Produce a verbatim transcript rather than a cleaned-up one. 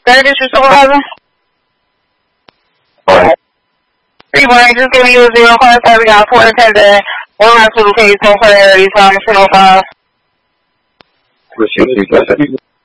Third District Supervisor? Three one, just giving you a zero five five. We got four attendant. One hospital case, no priority, time ten oh five. Proceed,